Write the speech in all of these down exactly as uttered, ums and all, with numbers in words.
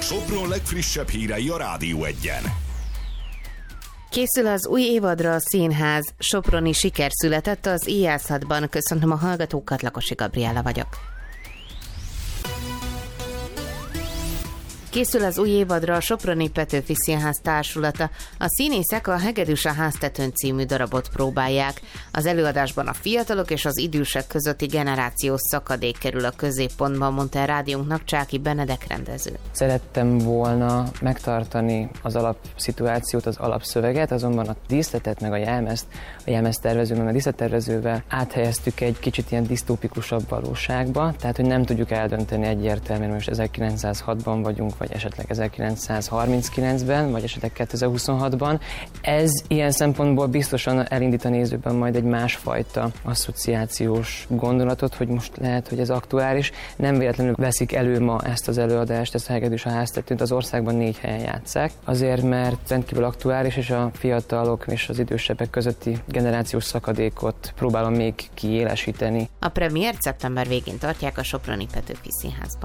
Sopron legfrissebb hírei a Rádió Egyen. Készül az új évadra a színház. Soproni siker született az Ijászatban. Köszöntöm a hallgatókat, Lakosi Gabriella vagyok. Készül az új évadra a Soproni Petőfi Színház társulata. A színészek a Hegedűs a háztetőn című darabot próbálják. Az előadásban a fiatalok és az idősek közötti generációs szakadék kerül a középpontba, mondta a rádiónknak Csáky Benedek rendező. Szerettem volna megtartani az alapszituációt, az alapszöveget, azonban a díszletet meg a jelmezt, a jelmeztervezővel, a díszlettervezővel áthelyeztük egy kicsit ilyen disztópikusabb valóságba, tehát hogy nem tudjuk eldönteni egyértelműen, hogy most ezerkilencszázhatban vagyunk, vagy esetleg ezerkilencszázharminckilencben, vagy esetleg kétezer-huszonhatban. Ez ilyen szempontból biztosan elindít a nézőben majd egy másfajta asszociációs gondolatot, hogy most lehet, hogy ez aktuális. Nem véletlenül veszik elő ma ezt az előadást, ezt a Hegedűs a háztetőnt, az országban négy helyen játsszák. Azért, mert rendkívül aktuális, és a fiatalok és az idősebbek közötti generációs szakadékot próbálom még kiélesíteni. A premiért szeptember végén tartják a Soproni Petőfi Színházban.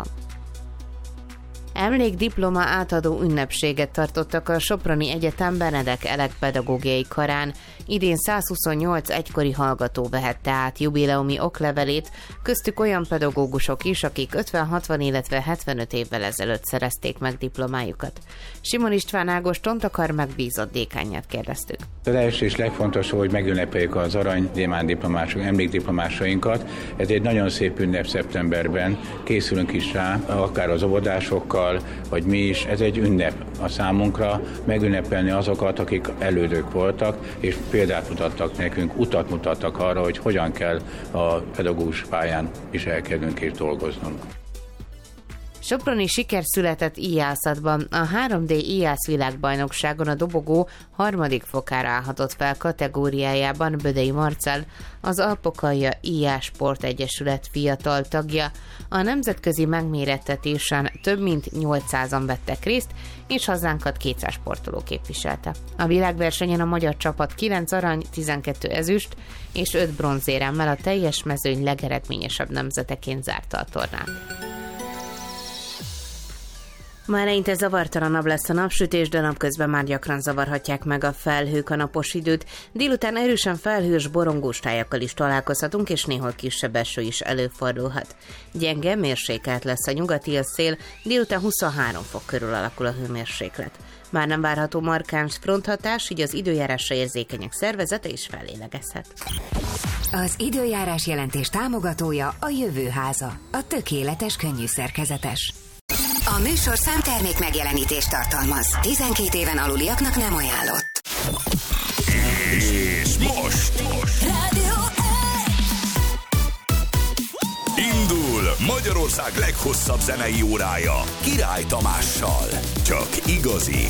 Emlékdiploma átadó ünnepséget tartottak a Soproni Egyetem Benedek Elek pedagógiai karán. Idén százhuszonnyolc egykori hallgató vehette át jubileumi oklevelét, köztük olyan pedagógusok is, akik ötven, hatvan, illetve hetvenöt évvel ezelőtt szerezték meg diplomájukat. Simon István Ágos Tontakar megbízott dékánját kérdeztük. Az első és legfontosabb, hogy megünnepeljük az arany gyémánt diplomások, emlékdiplomásainkat. Ez egy nagyon szép ünnep szeptemberben, készülünk is rá, akár az óvodásokkal, vagy mi is, ez egy ünnep a számunkra, megünnepelni azokat, akik elődök voltak, és példát mutattak nekünk, utat mutattak arra, hogy hogyan kell a pedagógus pályán is elkezdünk és dolgoznunk. Soproni siker született Ijászatban. A három dé Ijász világbajnokságon a dobogó harmadik fokára állhatott fel kategóriájában Bödei Marcell, az Alpokalja Ijász Sportegyesület fiatal tagja. A nemzetközi megmérettetésen több mint nyolcszázan vettek részt, és hazánkat kétszáz sportoló képviselte. A világversenyen a magyar csapat kilenc arany, tizenkét ezüst és öt bronzéremmel a teljes mezőny legeredményesebb nemzeteként zárta a tornát. Ma eleinte zavartalanabb lesz a napsütés, de napközben már gyakran zavarhatják meg a felhők a napos időt. Délután erősen felhős, borongós tájakkal is találkozhatunk, és néhol kisebb eső is előfordulhat. Gyenge, mérsékelt lesz a nyugati a szél, délután huszonhárom fok körül alakul a hőmérséklet. Már nem várható markáns fronthatás, így az időjárásra érzékenyek szervezete is fellélegezhet. Az időjárás jelentés támogatója a Jövő Háza, a tökéletes könnyű szerkezetes. A műsor számtermék megjelenítést tartalmaz. tizenkét éven aluliaknak nem ajánlott. És most, most. Rádió Indul Magyarország leghosszabb zenei órája Király Tamással. Csak igazi